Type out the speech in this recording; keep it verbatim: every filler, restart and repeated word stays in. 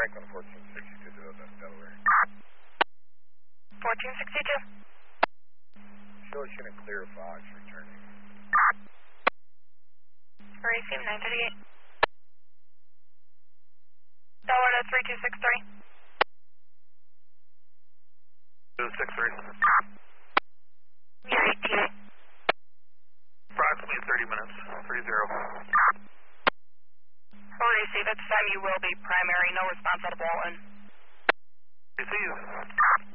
Franklin, fourteen sixty-two, Delaware. fourteen sixty-two. Show us in a clear Fox returning. Receive nine thirty-eight. Delaware to three two six three. two six three. Your E T A. Approximately thirty minutes, three zero. We'll receive. At this time you will be primary. No response out of Walton. Receive.